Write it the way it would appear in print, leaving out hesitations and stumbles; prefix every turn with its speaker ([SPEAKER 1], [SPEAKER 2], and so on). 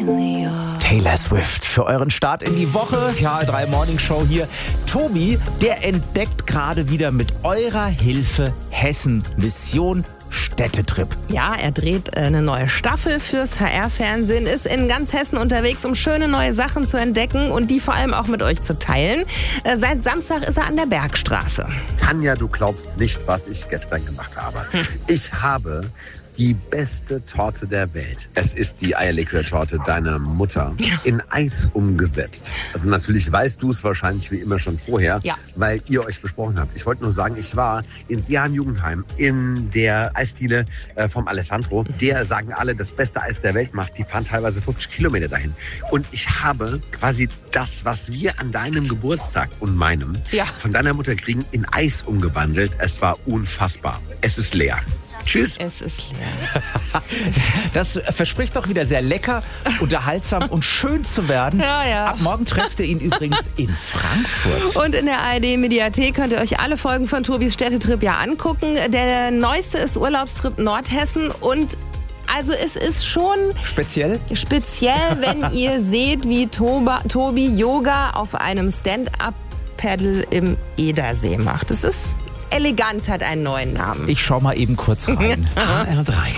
[SPEAKER 1] Taylor Swift für euren Start in die Woche. Ja, 3 Morning Show hier. Tobi, der entdeckt gerade wieder mit eurer Hilfe Hessen. Mission Städtetrip.
[SPEAKER 2] Ja, er dreht eine neue Staffel fürs HR-Fernsehen, ist in ganz Hessen unterwegs, um schöne neue Sachen zu entdecken und die vor allem auch mit euch zu teilen. Seit Samstag ist er an der Bergstraße.
[SPEAKER 3] Tanja, du glaubst nicht, was ich gestern gemacht habe. Ich habe die beste Torte der Welt. Es ist die Eierlikör-Torte deiner Mutter in Eis umgesetzt. Also natürlich weißt du es wahrscheinlich wie immer schon vorher, weil ihr euch besprochen habt. Ich wollte nur sagen, ich war in Siam Jugendheim in der Eisdiele vom Alessandro. Der, sagen alle, das beste Eis der Welt macht. Die fahren teilweise 50 Kilometer dahin. Und ich habe quasi das, was wir an deinem Geburtstag und meinem von deiner Mutter kriegen, in Eis umgewandelt. Es war unfassbar. Es ist leer. Tschüss.
[SPEAKER 2] Es ist leer.
[SPEAKER 1] Das verspricht doch wieder sehr lecker, unterhaltsam und schön zu werden.
[SPEAKER 2] Ja.
[SPEAKER 1] Ab morgen trefft ihr ihn übrigens in Frankfurt.
[SPEAKER 2] Und in der ARD-Mediathek könnt ihr euch alle Folgen von Tobis Städtetrip angucken. Der neueste ist Urlaubstrip Nordhessen und also es ist schon
[SPEAKER 1] speziell,
[SPEAKER 2] wenn ihr seht, wie Tobi Yoga auf einem Stand-Up-Paddle im Edersee macht. Es ist elegant, hat einen neuen Namen.
[SPEAKER 1] Ich schau mal eben kurz rein. HR3.